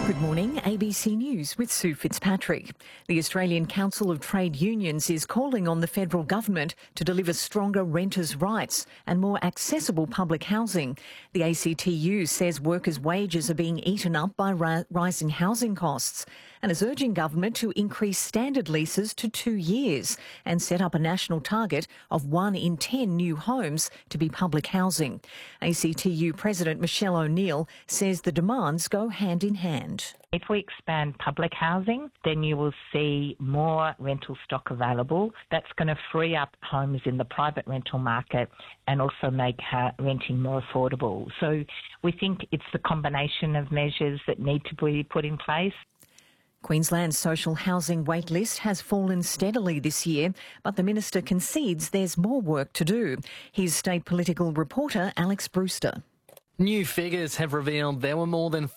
Good morning, ABC News with Sue Fitzpatrick. The Australian Council of Trade Unions is calling on the federal government to deliver stronger renters' rights and more accessible public housing. The ACTU says workers' wages are being eaten up by rising housing costs and is urging government to increase standard leases to 2 years and set up a national target of 1 in 10 new homes to be public housing. ACTU President Michelle O'Neill says the demands go hand in hand. If we expand public housing, then you will see more rental stock available. That's going to free up homes in the private rental market and also make renting more affordable. So we think it's the combination of measures that need to be put in place. Queensland's social housing wait list has fallen steadily this year, but the minister concedes there's more work to do. Here's state political reporter Alex Brewster. New figures have revealed there were more than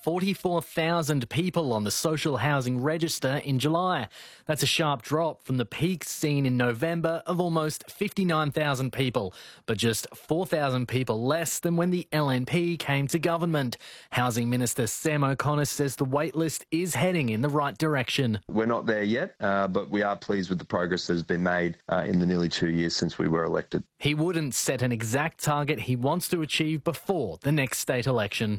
44,000 people on the social housing register in July. That's a sharp drop from the peak seen in November of almost 59,000 people, but just 4,000 people less than when the LNP came to government. Housing Minister Sam O'Connor says the wait list is heading in the right direction. We're not there yet, but we are pleased with the progress that has been made in the nearly 2 years since we were elected. He wouldn't set an exact target he wants to achieve before the next state election.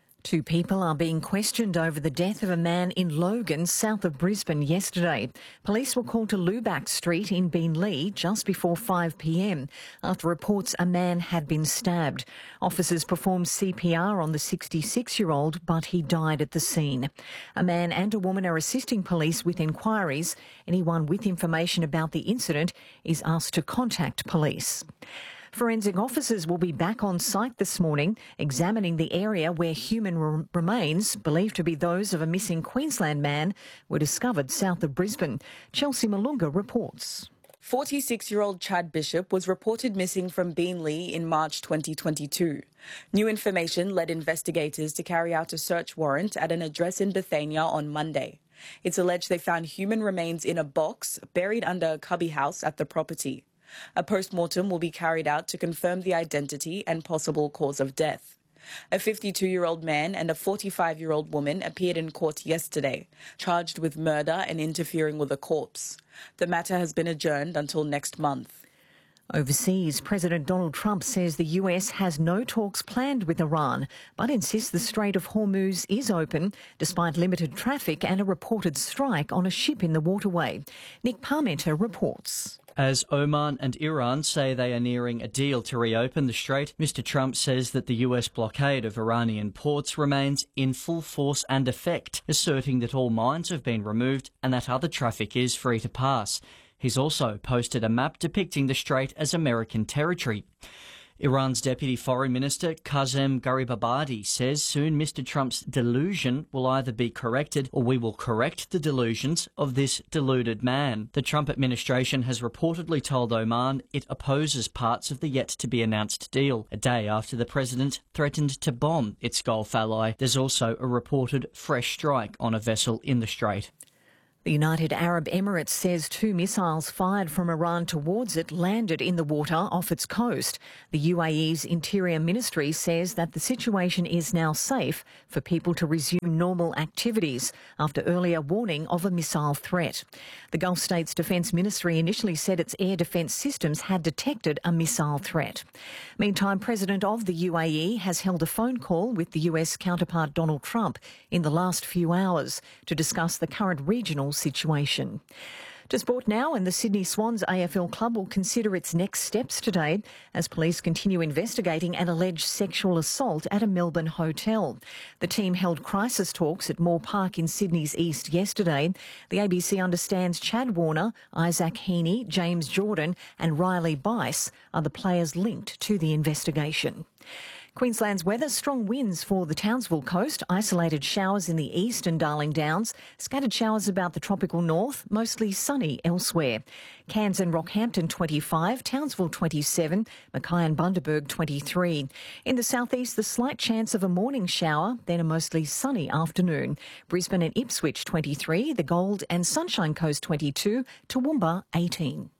2 people are being questioned over the death of a man in Logan, south of Brisbane, yesterday. Police were called to Lubac Street in Beenleigh just before 5 p.m. after reports a man had been stabbed. Officers performed CPR on the 66-year-old, but he died at the scene. A man and a woman are assisting police with inquiries. Anyone with information about the incident is asked to contact police. Forensic officers will be back on site this morning, examining the area where human remains, believed to be those of a missing Queensland man, were discovered south of Brisbane. Chelsea Malunga reports. 46-year-old Chad Bishop was reported missing from Beenleigh in March 2022. New information led investigators to carry out a search warrant at an address in Bethania on Monday. It's alleged they found human remains in a box buried under a cubby house at the property. A post-mortem will be carried out to confirm the identity and possible cause of death. A 52-year-old man and a 45-year-old woman appeared in court yesterday, charged with murder and interfering with a corpse. The matter has been adjourned until next month. Overseas, President Donald Trump says the US has no talks planned with Iran, but insists the Strait of Hormuz is open, despite limited traffic and a reported strike on a ship in the waterway. Nick Parmenter reports. As Oman and Iran say they are nearing a deal to reopen the strait, Mr. Trump says that the US blockade of Iranian ports remains in full force and effect, asserting that all mines have been removed and that other traffic is free to pass. He's also posted a map depicting the strait as American territory. Iran's Deputy Foreign Minister Kazem Garibabadi says soon Mr. Trump's delusion will either be corrected or we will correct the delusions of this deluded man. The Trump administration has reportedly told Oman it opposes parts of the yet-to-be-announced deal, a day after the president threatened to bomb its Gulf ally. There's also a reported fresh strike on a vessel in the strait. The United Arab Emirates says 2 missiles fired from Iran towards it landed in the water off its coast. The UAE's Interior Ministry says that the situation is now safe for people to resume normal activities after earlier warning of a missile threat. The Gulf States Defence Ministry initially said its air defence systems had detected a missile threat. Meantime, President of the UAE has held a phone call with the US counterpart Donald Trump in the last few hours to discuss the current regional situation. To sport now, and the Sydney Swans AFL club will consider its next steps today as police continue investigating an alleged sexual assault at a Melbourne hotel. The team held crisis talks at Moore Park in Sydney's east yesterday. The ABC understands Chad Warner, Isaac Heaney, James Jordan and Riley Bice are the players linked to the investigation. Queensland's weather, strong winds for the Townsville coast, isolated showers in the east and Darling Downs, scattered showers about the tropical north, mostly sunny elsewhere. Cairns and Rockhampton 25, Townsville 27, Mackay and Bundaberg 23. In the southeast, the slight chance of a morning shower, then a mostly sunny afternoon. Brisbane and Ipswich 23, the Gold and Sunshine Coast 22, Toowoomba 18.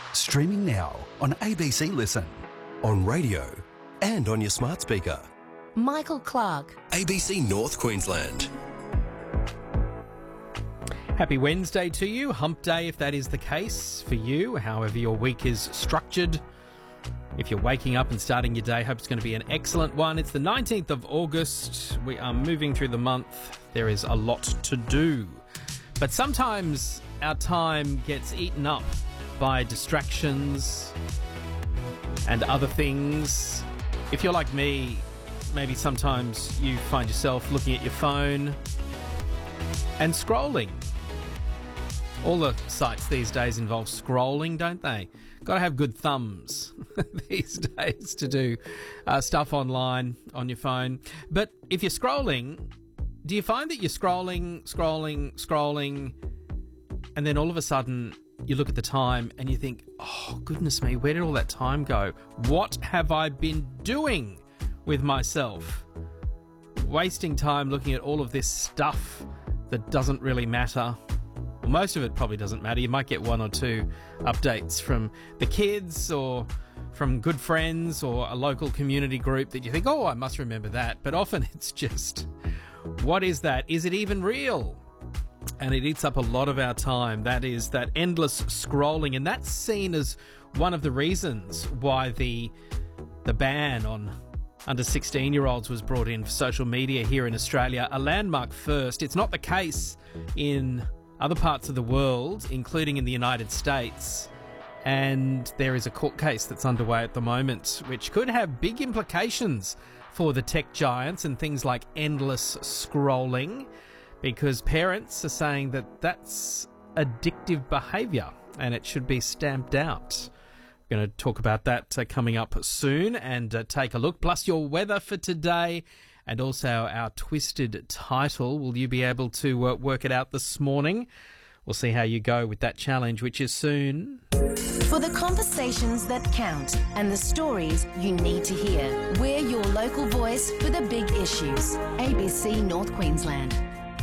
Streaming now on ABC Listen, on radio and on your smart speaker. Michael Clark. ABC North Queensland. Happy Wednesday to you. Hump day, if that is the case for you, however your week is structured. If you're waking up and starting your day, hope it's going to be an excellent one. It's the 19th of August. We are moving through the month. There is a lot to do. But sometimes our time gets eaten up by distractions and other things. If you're like me, maybe sometimes you find yourself looking at your phone and scrolling. All the sites these days involve scrolling, don't they? Got to have good thumbs these days to do stuff online on your phone. But if you're scrolling, do you find that you're scrolling, and then all of a sudden you look at the time and you think, oh, goodness me, where did all that time go? What have I been doing with myself? Wasting time looking at all of this stuff that doesn't really matter. Well, most of it probably doesn't matter. You might get one or two updates from the kids or from good friends or a local community group that you think, oh, I must remember that. But often it's just, what is that? Is it even real? And it eats up a lot of our time. That is that endless scrolling. And that's seen as one of the reasons why the ban on under 16-year-olds was brought in for social media here in Australia. A landmark first. It's not the case in other parts of the world, including in the United States. And there is a court case that's underway at the moment, which could have big implications for the tech giants and things like endless scrolling, because parents are saying that that's addictive behaviour and it should be stamped out. We're going to talk about that coming up soon and take a look. Plus your weather for today and also our twisted title. Will you be able to work it out this morning? We'll see how you go with that challenge, which is soon. For the conversations that count and the stories you need to hear, we're your local voice for the big issues. ABC North Queensland.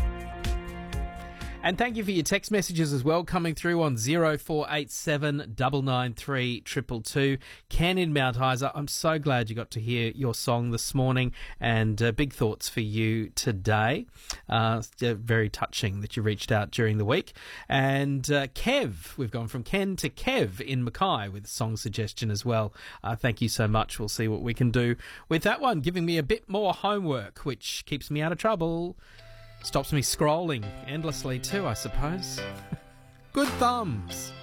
And thank you for your text messages as well, coming through on 0487 993 222. Ken in Mount Isa, I'm so glad you got to hear your song this morning, and big thoughts for you today. Very touching that you reached out during the week. And Kev, we've gone from Ken to Kev in Mackay with a song suggestion as well. Thank you so much. We'll see what we can do with that one, giving me a bit more homework, which keeps me out of trouble. Stops me scrolling endlessly too, I suppose. Good thumbs.